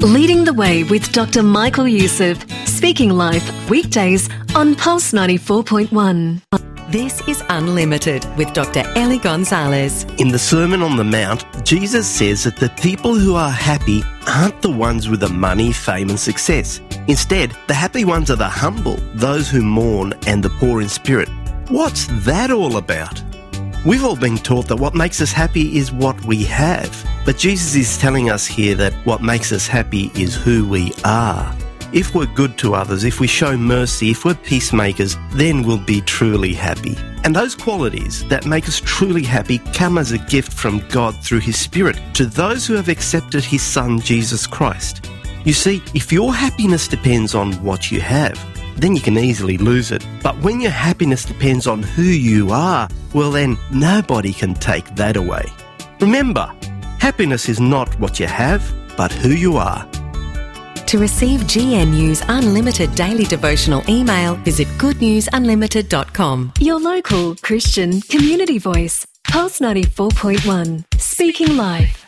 Leading the Way with Dr. Michael Youssef, Speaking Life, weekdays on Pulse 94.1. This is Unlimited with Dr. Ellie Gonzalez. In the Sermon on the Mount, Jesus says that the people who are happy aren't the ones with the money, fame and success. Instead, the happy ones are the humble, those who mourn and the poor in spirit. What's that all about? We've all been taught that what makes us happy is what we have. But Jesus is telling us here that what makes us happy is who we are. If we're good to others, if we show mercy, if we're peacemakers, then we'll be truly happy. And those qualities that make us truly happy come as a gift from God through His Spirit to those who have accepted His Son, Jesus Christ. You see, if your happiness depends on what you have, then you can easily lose it. But when your happiness depends on who you are, well then, nobody can take that away. Remember, happiness is not what you have, but who you are. To receive GNU's Unlimited Daily Devotional email, visit goodnewsunlimited.com. Your local Christian community voice, Pulse 94.1, Speaking Life.